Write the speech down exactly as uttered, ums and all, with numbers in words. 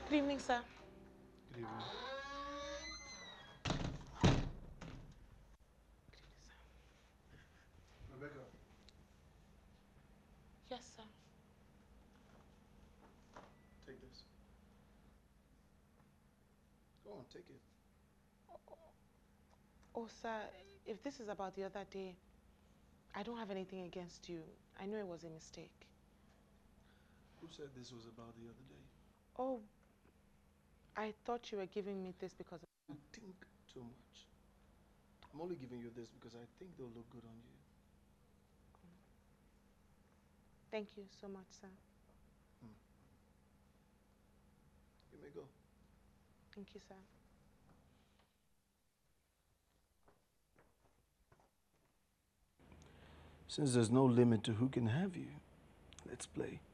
Good evening, sir. Good evening. Rebecca. Yes, sir. Take this. Go on, take it. Oh, sir, if this is about the other day, I don't have anything against you. I know it was a mistake. Who said this was about the other day? Oh, I thought you were giving me this because... You think too much. I'm only giving you this because I think they'll look good on you. Thank you so much, sir. Hmm. You may go. Thank you, sir. Since there's no limit to who can have you, let's play.